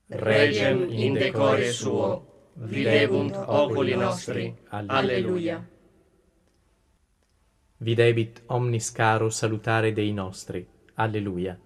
regem in decore suo, videbunt oculi nostri. Alleluia. Videbit omnis caro salutare Dei nostri. Alleluia.